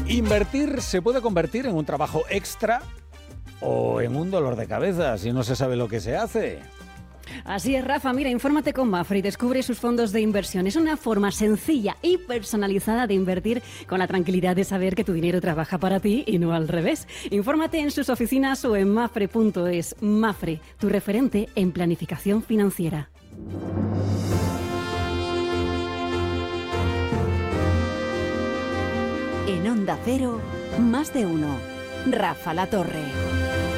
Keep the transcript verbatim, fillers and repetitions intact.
Invertir se puede convertir en un trabajo extra o en un dolor de cabeza si no se sabe lo que se hace. Así es, Rafa. Mira, infórmate con Mafre y descubre sus fondos de inversión. Es una forma sencilla y personalizada de invertir con la tranquilidad de saber que tu dinero trabaja para ti y no al revés. Infórmate en sus oficinas o en mafre punto es. Mafre, tu referente en planificación financiera. En Onda Cero, más de uno. Rafa La Torre.